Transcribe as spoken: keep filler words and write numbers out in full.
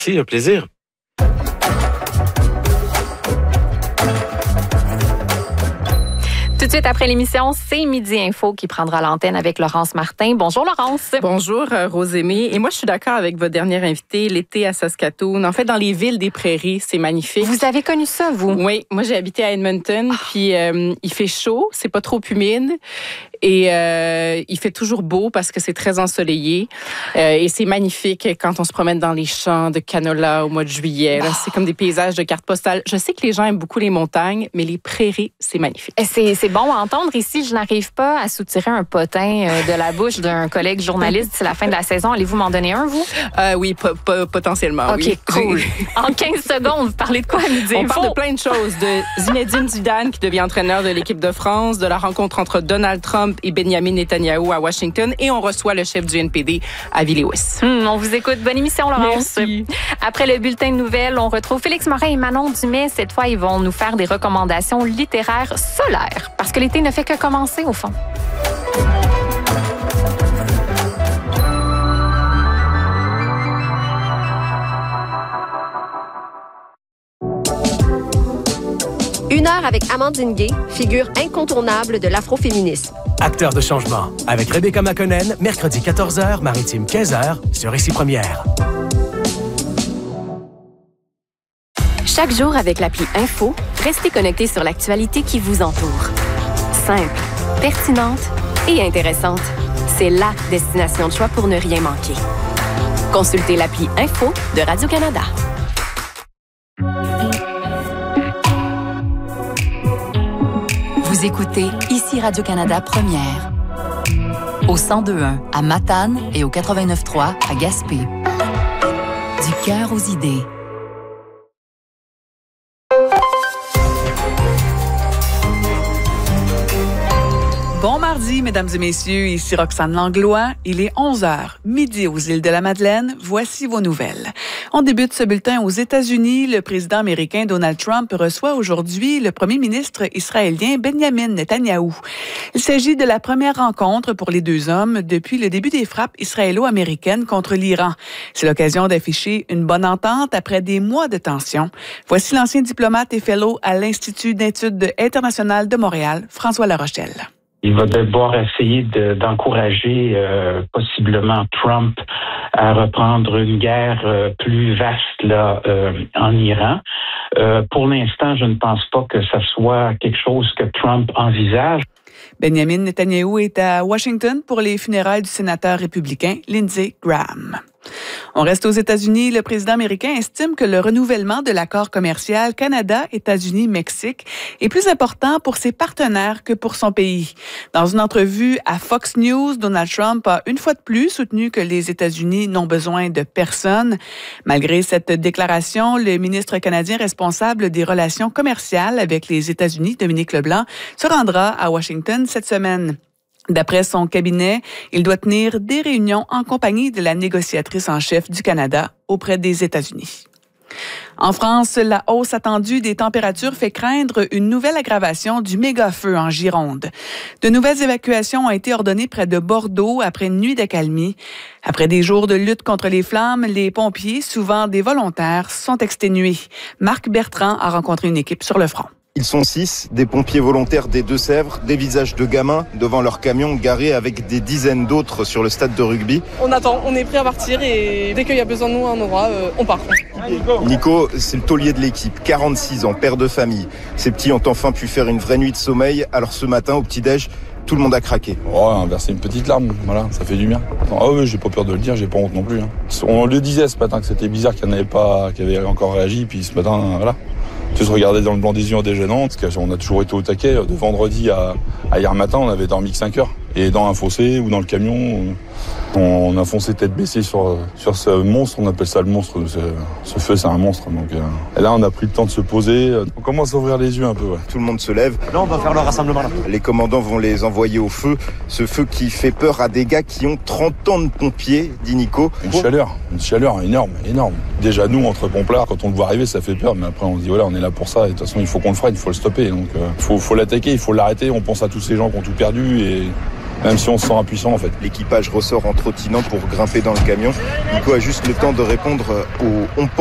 Si, un plaisir. Tout de suite après l'émission, c'est Midi Info qui prendra l'antenne avec Laurence Martin. Bonjour Laurence. Bonjour euh, Rosémie. Et moi, je suis d'accord avec votre dernière invitée, l'été à Saskatoon. En fait, dans les villes des prairies, c'est magnifique. Vous avez connu ça, vous? Oui, moi j'ai habité à Edmonton, oh. puis euh, il fait chaud, c'est pas trop humide. Et euh, il fait toujours beau parce que c'est très ensoleillé. Euh, et c'est magnifique quand on se promène dans les champs de canola au mois de juillet. Là, oh. C'est comme des paysages de cartes postales. Je sais que les gens aiment beaucoup les montagnes, mais les prairies, c'est magnifique. C'est, c'est bon à entendre. Ici, je n'arrive pas à soutirer un potin de la bouche d'un collègue journaliste d'ici la fin de la saison. Allez-vous m'en donner un, vous? Euh, oui, po- po- potentiellement, OK, oui. cool. En quinze secondes, vous parlez de quoi à Midi On Info? parle de plein de choses. De Zinedine Zidane qui devient entraîneur de l'équipe de France, de la rencontre entre Donald Trump et Benjamin Netanyahu à Washington, et on reçoit le chef du N P D à Villewas. Hum, on vous écoute. Bonne émission, Laurence. Merci. Après le bulletin de nouvelles, on retrouve Félix Morin et Manon Dumais. Cette fois, ils vont nous faire des recommandations littéraires solaires, parce que l'été ne fait que commencer, au fond. Une heure avec Amandine Gay, figure incontournable de l'afroféminisme. Acteur de changement, avec Rebecca McConnell, mercredi quatorze heures, Maritime quinze heures, sur Ici Première. Chaque jour avec l'appli Info, restez connectés sur l'actualité qui vous entoure. Simple, pertinente et intéressante. C'est la destination de choix pour ne rien manquer. Consultez l'appli Info de Radio-Canada. Vous écoutez Ici Radio-Canada Première. Au cent deux point un à Matane et au quatre-vingt-neuf point trois à Gaspé. Du cœur aux idées. Bon mardi, mesdames et messieurs, ici Roxane Langlois. Il est onze heures, midi aux îles de la Madeleine. Voici vos nouvelles. On débute ce bulletin aux États-Unis. Le président américain Donald Trump reçoit aujourd'hui le premier ministre israélien Benjamin Netanyahou. Il s'agit de la première rencontre pour les deux hommes depuis le début des frappes israélo-américaines contre l'Iran. C'est l'occasion d'afficher une bonne entente après des mois de tension. Voici l'ancien diplomate et fellow à l'Institut d'études internationales de Montréal, François Larochelle. Il va devoir essayer de, d'encourager euh, possiblement Trump à reprendre une guerre euh, plus vaste là euh, en Iran. Euh, pour l'instant, je ne pense pas que ce soit quelque chose que Trump envisage. Benjamin Netanyahu est à Washington pour les funérailles du sénateur républicain Lindsey Graham. On reste aux États-Unis. Le président américain estime que le renouvellement de l'accord commercial Canada-États-Unis-Mexique est plus important pour ses partenaires que pour son pays. Dans une entrevue à Fox News, Donald Trump a une fois de plus soutenu que les États-Unis n'ont besoin de personne. Malgré cette déclaration, le ministre canadien responsable des relations commerciales avec les États-Unis, Dominique Leblanc, se rendra à Washington cette semaine. D'après son cabinet, il doit tenir des réunions en compagnie de la négociatrice en chef du Canada auprès des États-Unis. En France, la hausse attendue des températures fait craindre une nouvelle aggravation du méga-feu en Gironde. De nouvelles évacuations ont été ordonnées près de Bordeaux après une nuit d'accalmie. Après des jours de lutte contre les flammes, les pompiers, souvent des volontaires, sont exténués. Marc Bertrand a rencontré une équipe sur le front. Ils sont six, des pompiers volontaires des Deux-Sèvres, des visages de gamins devant leur camion garé avec des dizaines d'autres sur le stade de rugby. On attend, on est prêt à partir et dès qu'il y a besoin de nous, on aura, euh, on part. Nico, c'est le taulier de l'équipe, quarante-six ans, père de famille. Ces petits ont enfin pu faire une vraie nuit de sommeil, alors ce matin au petit-déj, tout le monde a craqué. Oh, verser une petite larme, voilà, ça fait du bien. Ah oui, j'ai pas peur de le dire, j'ai pas honte non plus. Hein. On le disait ce matin que c'était bizarre qu'il n'y en avait pas, qu'il avait encore réagi, puis ce matin, voilà. Tu se regardais dans le blanc des yeux en déjeunant, parce qu'on a toujours été au taquet. De vendredi à, à hier matin, on avait dormi que cinq heures. Et dans un fossé ou dans le camion, on a foncé tête baissée sur, sur ce monstre, on appelle ça le monstre. Ce, ce feu, c'est un monstre. Donc, euh, et là, on a pris le temps de se poser. On commence à ouvrir les yeux un peu. Ouais. Tout le monde se lève. Là, on va faire le rassemblement. Là. Les commandants vont les envoyer au feu. Ce feu qui fait peur à des gars qui ont trente ans de pompiers, dit Nico. Une chaleur, une chaleur énorme, énorme. Déjà, nous, entre pomplards, quand on le voit arriver, ça fait peur. Mais après, on se dit, voilà, on est là pour ça. Et de toute façon, il faut qu'on le freine, il faut le stopper. Donc, il euh, faut, faut l'attaquer, il faut l'arrêter. On pense à tous ces gens qui ont tout perdu et Même si on se sent impuissant en fait. L'équipage ressort en trottinant pour grimper dans le camion. Nico a juste le temps de répondre au « on